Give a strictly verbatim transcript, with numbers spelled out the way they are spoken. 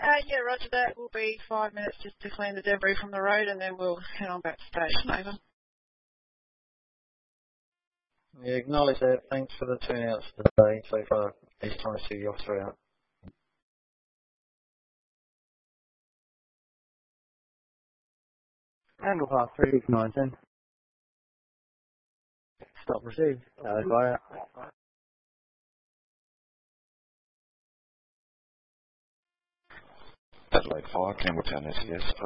Uh, yeah, roger that. Will be five minutes just to clean the debris from the road, and then we'll head on back to station. Over. Yeah, acknowledge that. Thanks for the turnouts today so far. It's time to see the officer out. Angle pass three six nine ten. Stop received. Uh, fire. Adelaide five, Campbelltown S E S.